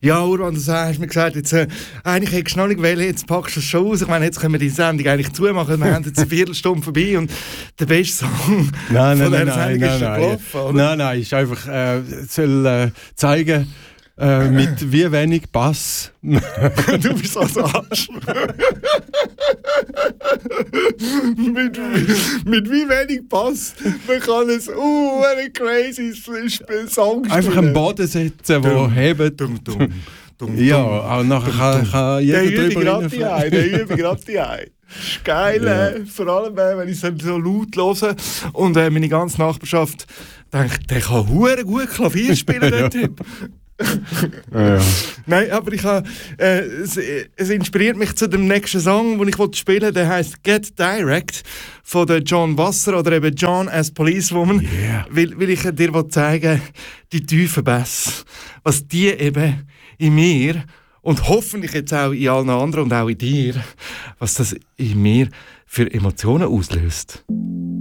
Ja, Urban, du hast mir gesagt, jetzt, eigentlich hätte ich noch nicht wählen, jetzt packst du es schon aus. Ich meine, jetzt können wir die Sendung eigentlich zumachen. Wir haben jetzt eine Viertelstunde vorbei und der beste Song nein, von dieser nein, Sendung ist schon gelaufen, oder? Nein, ist einfach, soll zeigen, mit wie wenig Bass. Du bist also Arsch. mit wie wenig Bass man kann ein crazy Song spielen. Einfach einen Boden setzen, der hebt. Ja, auch nachher kann jeder drüber reden. Der übe gerade die ein. Das ist geil, vor allem wenn ich es so laut höre und meine ganze Nachbarschaft denkt, der kann verdammt gut Klavier spielen, der Typ. Ja. Nein, aber es inspiriert mich zu dem nächsten Song, den ich spielen will. Der heisst Get Direct von der John Wasser oder eben John as Policewoman. Yeah. Weil ich dir zeigen die tiefen Bass, was die eben in mir und hoffentlich jetzt auch in allen anderen und auch in dir, was das in mir für Emotionen auslöst.